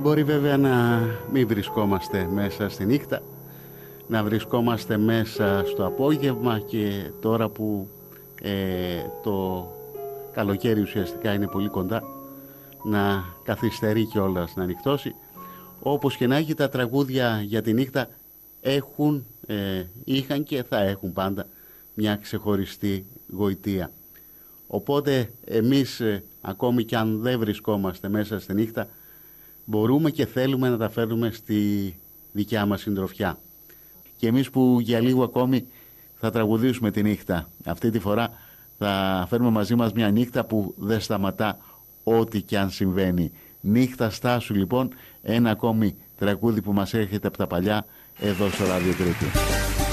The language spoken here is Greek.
Μπορεί βέβαια να μην βρισκόμαστε μέσα στη νύχτα, να βρισκόμαστε μέσα στο απόγευμα και τώρα που το καλοκαίρι ουσιαστικά είναι πολύ κοντά, να καθυστερεί κιόλας να νυχτώσει. Όπως και να έχει, τα τραγούδια για τη νύχτα είχαν και θα έχουν πάντα μια ξεχωριστή γοητεία. Οπότε εμείς ακόμη κι αν δεν βρισκόμαστε μέσα στη νύχτα, μπορούμε και θέλουμε να τα φέρουμε στη δικιά μας συντροφιά. Και εμείς που για λίγο ακόμη θα τραγουδήσουμε τη νύχτα, αυτή τη φορά θα φέρουμε μαζί μας μια νύχτα που δεν σταματά ό,τι κι αν συμβαίνει. Νύχτα στάσου λοιπόν, ένα ακόμη τραγούδι που μας έρχεται από τα παλιά εδώ στο Ράδιο Κρήτη.